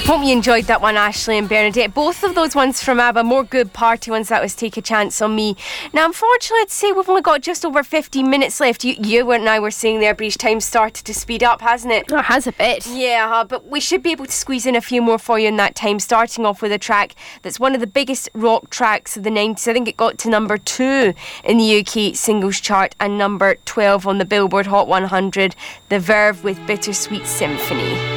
Hope you enjoyed that one, Ashley and Bernadette. Both of those ones from ABBA, more good party ones. That was Take a Chance on Me. Now, unfortunately, I'd say we've only got just over 15 minutes left. You and I were saying there, Breach, time started to speed up, hasn't it? It has a bit. Yeah, but we should be able to squeeze in a few more for you in that time, starting off with a track that's one of the biggest rock tracks of the 90s. I think it got to number 2 in the UK singles chart and number 12 on the Billboard Hot 100, The Verve with Bittersweet Symphony.